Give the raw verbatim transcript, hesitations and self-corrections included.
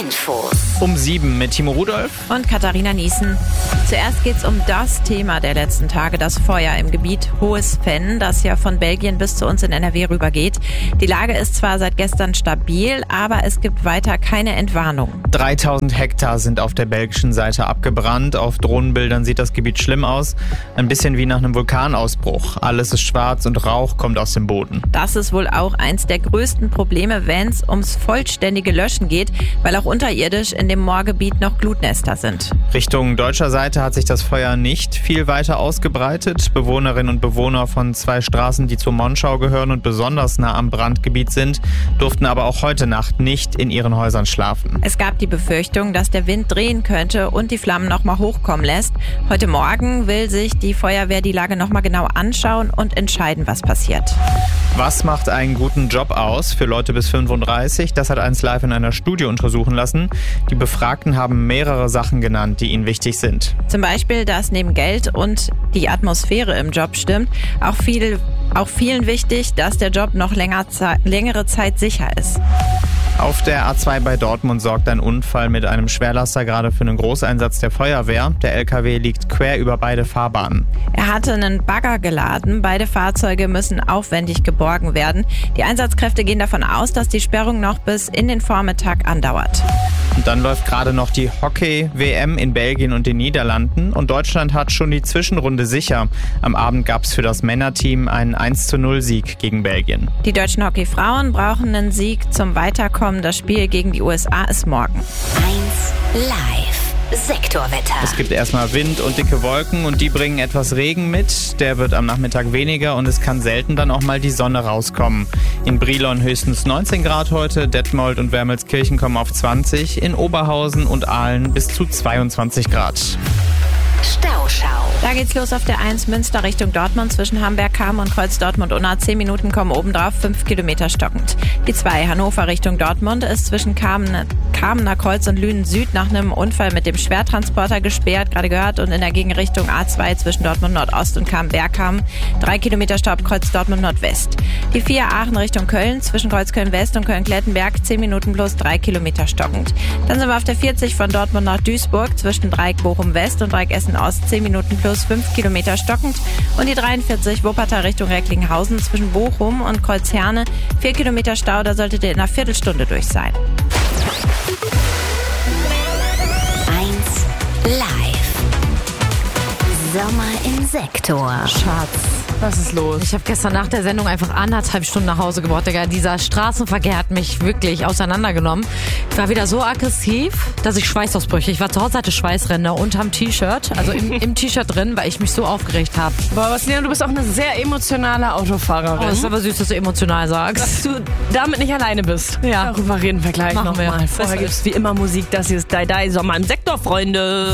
Infos. Um sieben mit Timo Rudolph und Katharina Niesen. Zuerst geht's um das Thema der letzten Tage, das Feuer im Gebiet Hohes Venn, das ja von Belgien bis zu uns in N R W rübergeht. Die Lage ist zwar seit gestern stabil, aber es gibt weiter keine Entwarnung. dreitausend Hektar sind auf der belgischen Seite abgebrannt. Auf Drohnenbildern sieht das Gebiet schlimm aus. Ein bisschen wie nach einem Vulkanausbruch. Alles ist schwarz und Rauch kommt aus dem Boden. Das ist wohl auch eins der größten Probleme, wenn es ums vollständige Löschen geht, weil auch unterirdisch in dem Moorgebiet noch Glutnester sind. Richtung deutscher Seite hat sich das Feuer nicht viel weiter ausgebreitet. Bewohnerinnen und Bewohner von zwei Straßen, die zur Monschau gehören und besonders nah am Brandgebiet sind, durften aber auch heute Nacht nicht in ihren Häusern schlafen. Es gab die Befürchtung, dass der Wind drehen könnte und die Flammen noch mal hochkommen lässt. Heute Morgen will sich die Feuerwehr die Lage noch mal genau anschauen und entscheiden, was passiert. Was macht einen guten Job aus für Leute bis fünfunddreißig? Das hat eins Live in einer Studie untersuchen lassen. Die Befragten haben mehrere Sachen genannt, die ihnen wichtig sind. Zum Beispiel, dass neben Geld und die Atmosphäre im Job stimmt, auch, viel, auch vielen wichtig, dass der Job noch länger, längere Zeit sicher ist. Auf der A zwei bei Dortmund sorgt ein Unfall mit einem Schwerlaster gerade für einen Großeinsatz der Feuerwehr. Der L K W liegt quer über beide Fahrbahnen. Er hatte einen Bagger geladen. Beide Fahrzeuge müssen aufwendig geborgen werden. Die Einsatzkräfte gehen davon aus, dass die Sperrung noch bis in den Vormittag andauert. Und dann läuft gerade noch die Hockey-W M in Belgien und den Niederlanden. Und Deutschland hat schon die Zwischenrunde sicher. Am Abend gab es für das Männerteam einen eins zu null Sieg gegen Belgien. Die deutschen Hockeyfrauen brauchen einen Sieg zum Weiterkommen. Das Spiel gegen die U S A ist morgen. eins Live Sektorwetter. Es gibt erstmal Wind und dicke Wolken und die bringen etwas Regen mit. Der wird am Nachmittag weniger und es kann selten dann auch mal die Sonne rauskommen. In Brilon höchstens neunzehn Grad heute, Detmold und Wermelskirchen kommen auf zwanzig, in Oberhausen und Aalen bis zu zweiundzwanzig Grad. Stauschau. Da geht's los auf der eins Münster Richtung Dortmund zwischen Hamberg, Kamm und Kreuz Dortmund-Unna. zehn Minuten kommen obendrauf, fünf Kilometer stockend. Die zwei Hannover Richtung Dortmund ist zwischen Kamener, Kamener Kreuz und Lünen Süd nach einem Unfall mit dem Schwertransporter gesperrt, gerade gehört, und in der Gegenrichtung A zwei zwischen Dortmund Nordost und Kamm-Bergkamm. drei Kilometer Stopp, Kreuz Dortmund Nordwest. Die vier Aachen Richtung Köln zwischen Kreuz Köln-West und Köln-Klettenberg, zehn Minuten plus drei Kilometer stockend. Dann sind wir auf der vierzig von Dortmund nach Duisburg zwischen Dreieck Bochum West und Dreieck Essen Ost, zehn Minuten plus fünf Kilometer stockend. Und die dreiundvierzig Wuppertal Richtung Recklinghausen zwischen Bochum und Kreuzherne, vier Kilometer Stau, da solltet ihr in einer Viertelstunde durch sein. eins Live Sommer im Sektor. Schatz, was ist los? Ich habe gestern nach der Sendung einfach anderthalb Stunden nach Hause gebraucht, Digga. Dieser Straßenverkehr hat mich wirklich auseinandergenommen. Ich war wieder so aggressiv, dass ich Schweißausbrüche. Ich war zu Hause, hatte Schweißränder unterm T-Shirt, also im, im T-Shirt drin, weil ich mich so aufgeregt habe. Boah, was, Lena, du bist auch eine sehr emotionale Autofahrerin. Oh, das ist aber süß, dass du emotional sagst. Dass du damit nicht alleine bist. Ja. Darüber reden wir gleich Machen wir. nochmal. Vorher gibt es wie immer Musik. Das hier ist Die Die Sommer im Sektor, Freunde.